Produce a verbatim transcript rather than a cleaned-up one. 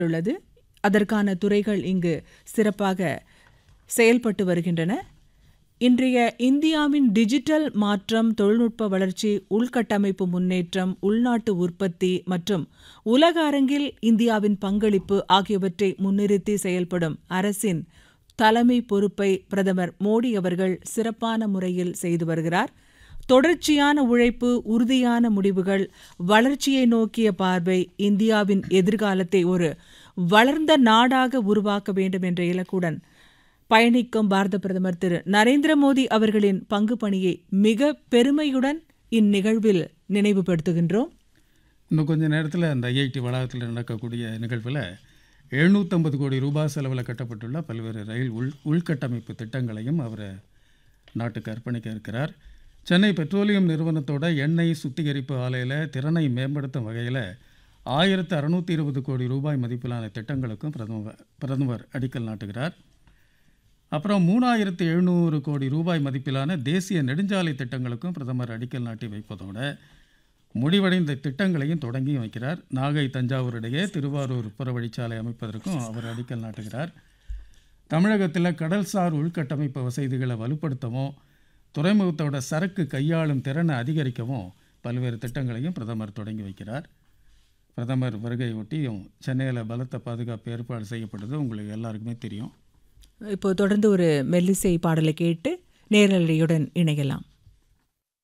உள்ளது. அதற்கான துறைகள் இங்கு சிறப்பாக செயல்பட்டு வருகின்றன. இன்றைய இந்தியாவின் டிஜிட்டல் மாற்றம், தொழில்நுட்ப வளர்ச்சி, உள்கட்டமைப்பு முன்னேற்றம், உள்நாட்டு உற்பத்தி மற்றும் உலக அரங்கில் இந்தியாவின் பங்களிப்பு ஆகியவற்றை முன்னிறுத்தி செயல்படும் அரசின் தலைமை பொறுப்பை பிரதமர் மோடி அவர்கள் சிறப்பான முறையில் செய்து வருகிறார். தொடர்ச்சியான உழைப்பு, உறுதியான முடிவுகள், வளர்ச்சியை நோக்கிய பார்வை இந்தியாவின் எதிர்காலத்தை ஒரு வளர்ந்த நாடாக உருவாக்க வேண்டும் என்ற இலக்குடன் பயணிக்கும் பாரத பிரதமர் திரு நரேந்திர மோடி அவர்களின் பங்கு பணியை மிக பெருமையுடன் இந்நிகழ்வில் நினைவுபடுத்துகின்றோம். இன்னும் கொஞ்ச நேரத்தில் அந்த ஐஐடி வளாகத்தில் நடக்கக்கூடிய நிகழ்வில் எழுநூற்றம்பது கோடி ரூபாய் செலவில் கட்டப்பட்டுள்ள பல்வேறு ரயில் உள் உள்கட்டமைப்பு திட்டங்களையும் அவர் நாட்டுக்கு அர்ப்பணிக்க இருக்கிறார். சென்னை பெட்ரோலியம் நிறுவனத்தோட எண்ணெய் சுத்திகரிப்பு ஆலையில் திறனை மேம்படுத்தும் வகையில் ஆயிரத்து அறுநூற்றி இருபது கோடி ரூபாய் மதிப்பிலான திட்டங்களுக்கும் பிரதமர் பிரதமர் அடிக்கல் நாட்டுகிறார். அப்புறம் மூணாயிரத்து எழுநூறு கோடி ரூபாய் மதிப்பிலான தேசிய நெடுஞ்சாலை திட்டங்களுக்கும் பிரதமர் அடிக்கல் நாட்டி வைப்பதோட முடிவடைந்த திட்டங்களையும் தொடங்கி வைக்கிறார். நாகை தஞ்சாவூர் இடையே திருவாரூர் புறவழிச்சாலை அமைப்பதற்கும் அவர் அடிக்கல் நாட்டுகிறார். தமிழகத்தில் கடல்சார் உள்கட்டமைப்பு வசதிகளை வலுப்படுத்தவும் துறைமுகத்தோட சரக்கு கையாளும் திறனை அதிகரிக்கவும் பல்வேறு திட்டங்களையும் பிரதமர் தொடங்கி வைக்கிறார். பிரதமர் வருகையொட்டியும் சென்னையில் பலத்த பாதுகாப்பு ஏற்பாடு செய்யப்பட்டது உங்களுக்கு எல்லாருக்குமே தெரியும். இப்போ தொடர்ந்து ஒரு மெல்லிசை பாடலை கேட்டு நேரலையுடன் இணையலாம்.